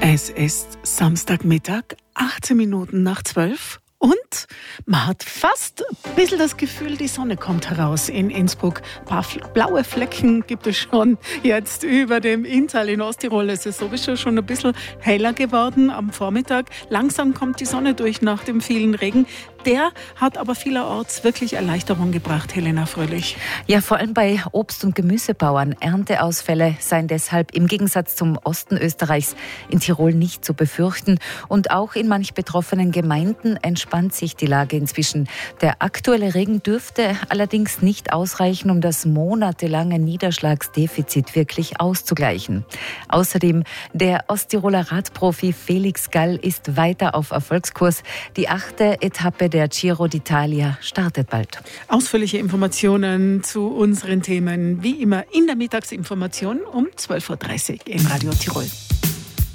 Es ist Samstagmittag, 18 Minuten nach 12. Und man hat fast ein bisschen das Gefühl, die Sonne kommt heraus in Innsbruck. Ein paar blaue Flecken gibt es schon jetzt über dem Inntal in Osttirol. Es ist sowieso schon ein bisschen heller geworden am Vormittag. Langsam kommt die Sonne durch nach dem vielen Regen. Der hat aber vielerorts wirklich Erleichterung gebracht, Helena Fröhlich. Ja, vor allem bei Obst- und Gemüsebauern. Ernteausfälle seien deshalb im Gegensatz zum Osten Österreichs in Tirol nicht zu befürchten. Und auch in manch betroffenen Gemeinden entspannt sich die Lage inzwischen. Der aktuelle Regen dürfte allerdings nicht ausreichen, um das monatelange Niederschlagsdefizit wirklich auszugleichen. Außerdem der Osttiroler Radprofi Felix Gall ist weiter auf Erfolgskurs. Die 8. Etappe der Giro d'Italia startet bald. Ausführliche Informationen zu unseren Themen wie immer in der Mittagsinformation um 12.30 Uhr im Radio Tirol.